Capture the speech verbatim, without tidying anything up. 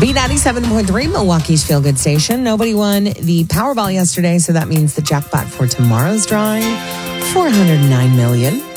B ninety-seven point three, Milwaukee's Feel Good Station. Nobody won the Powerball yesterday, so that means the jackpot for tomorrow's drawing, four hundred nine million dollars.